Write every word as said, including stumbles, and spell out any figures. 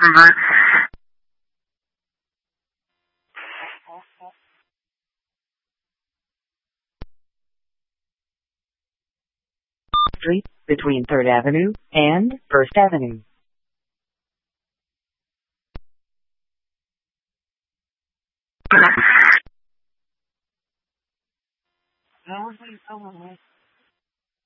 Street between third Avenue and first Avenue. That was